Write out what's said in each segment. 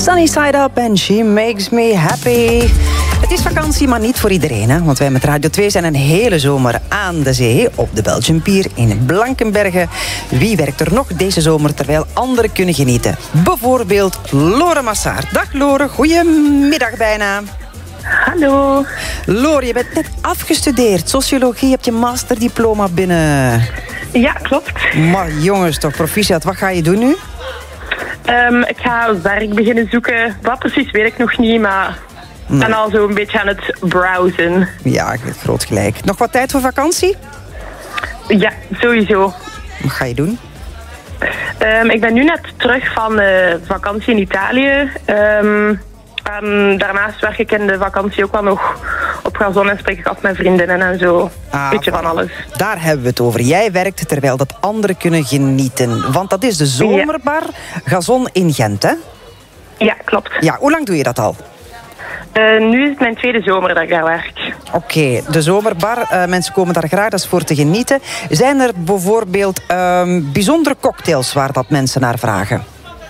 Sunny Side Up and She Makes Me Happy. Het is vakantie, maar niet voor iedereen. Hè? Want wij met Radio 2 zijn een hele zomer aan de zee. Op de Belgian Pier in Blankenberge. Wie werkt er nog deze zomer terwijl anderen kunnen genieten? Bijvoorbeeld Lore Massaert. Dag Lore, goedemiddag bijna. Hallo. Lore, je bent net afgestudeerd. Sociologie, je hebt je masterdiploma binnen. Ja, klopt. Maar jongens, toch proficiat. Wat ga je doen nu? Ik ga werk beginnen zoeken. Wat precies weet ik nog niet, maar ik ben al zo een beetje aan het browsen. Ja, je hebt groot gelijk. Nog wat tijd voor vakantie? Ja, sowieso. Wat ga je doen? Ik ben nu net terug van vakantie in Italië. En daarnaast werk ik in de vakantie ook wel nog op gazon en spreek ik af met vriendinnen en zo. Een beetje van alles. Daar hebben we het over. Jij werkt terwijl dat anderen kunnen genieten. Want dat is de zomerbar Gazon in Gent, hè? Ja, klopt. Ja, hoe lang doe je dat al? Nu is het mijn tweede zomer dat ik daar werk. Oké, de zomerbar. Mensen komen daar graag, dat is voor te genieten. Zijn er bijvoorbeeld bijzondere cocktails waar dat mensen naar vragen?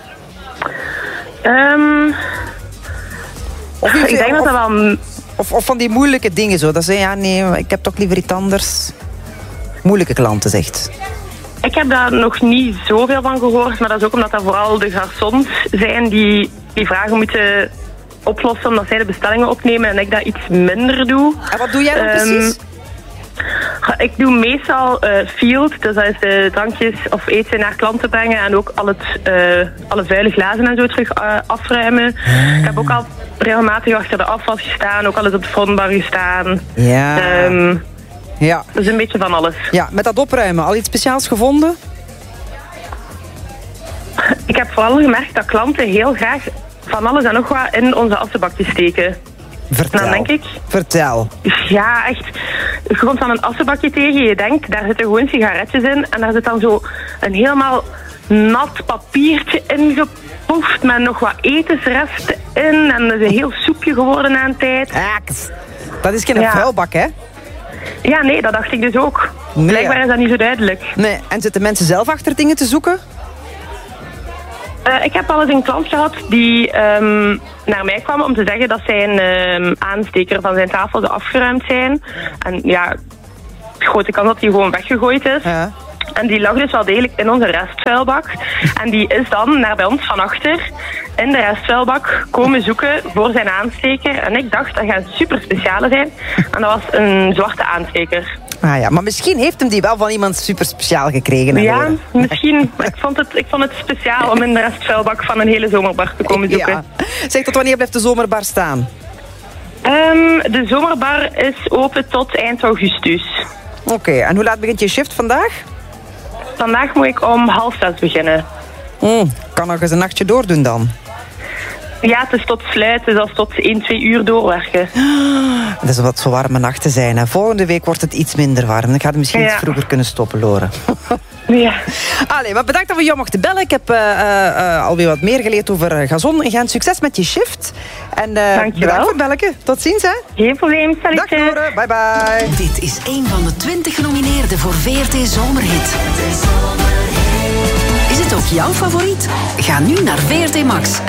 Ik denk dat dat wel... Of van die moeilijke dingen zo. Dat ze ja, nee, ik heb toch liever iets anders. Moeilijke klanten, zegt. Ik heb daar nog niet zoveel van gehoord, maar dat is ook omdat dat vooral de garçons zijn die vragen moeten oplossen omdat zij de bestellingen opnemen en ik dat iets minder doe. En wat doe jij dan precies? Ik doe meestal field, dus dat is de drankjes of eten naar klanten brengen en ook alle vuile glazen en zo terug afruimen. Ik heb ook al regelmatig achter de afwas gestaan, ook al eens op de frontbar gestaan. Ja. Ja. Dus een beetje van alles. Ja, met dat opruimen, al iets speciaals gevonden? Ik heb vooral gemerkt dat klanten heel graag van alles en nog wat in onze assenbakjes steken. Vertel. Dan denk ik... Vertel. Ja, echt. Je komt van een assenbakje tegen, je denkt, daar zitten gewoon sigaretjes in. En daar zit dan zo een helemaal nat papiertje in gepoefd met nog wat etensresten in. En dat is een heel soepje geworden na een tijd. Dat is geen vuilbak, hè? Ja, nee, dat dacht ik dus ook. Nee, blijkbaar is dat niet zo duidelijk. Nee, en zitten mensen zelf achter dingen te zoeken? Ik heb al eens een klant gehad die naar mij kwam om te zeggen dat zijn aansteker van zijn tafel zou afgeruimd zijn. En ja, grote kans dat die gewoon weggegooid is. Ja. En die lag dus wel degelijk in onze restvuilbak. En die is dan naar bij ons van achter in de restvuilbak komen zoeken voor zijn aansteker. En ik dacht, dat gaat super speciale zijn. En dat was een zwarte aansteker. Ah ja, maar misschien heeft hem die wel van iemand super speciaal gekregen. Ja, misschien. Maar ik vond het speciaal om in de restvuilbak van een hele zomerbar te komen zoeken. Ja. Zeg, tot wanneer blijft de zomerbar staan? De zomerbar is open tot eind augustus. Oké, en hoe laat begint je shift vandaag? Vandaag moet ik om 5:30 beginnen. Kan nog eens een nachtje doordoen dan? Ja, het is tot sluiten, dus dat is tot 1-2 uur doorwerken. Dat is wat zo warme nachten zijn. Hè. Volgende week wordt het iets minder warm. Dan gaat het misschien iets vroeger kunnen stoppen, Lore. Ja. Allee, maar bedankt dat we jou mochten bellen. Ik heb alweer wat meer geleerd over Gazon en Gent. Succes met je shift. En bedankt voor het bellen. Tot ziens, hè. Geen probleem, dag Lore, bye bye. Dit is een van de 20 genomineerden voor VRT Zomerhit. Is het ook jouw favoriet? Ga nu naar VRT Max.